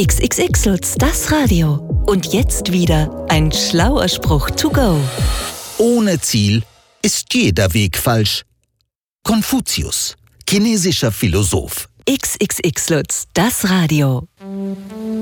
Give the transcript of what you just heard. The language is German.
XXX-Lutz, das Radio. Und jetzt wieder ein schlauer Spruch to go. Ohne Ziel ist jeder Weg falsch. Konfuzius, chinesischer Philosoph. XXX-Lutz, das Radio.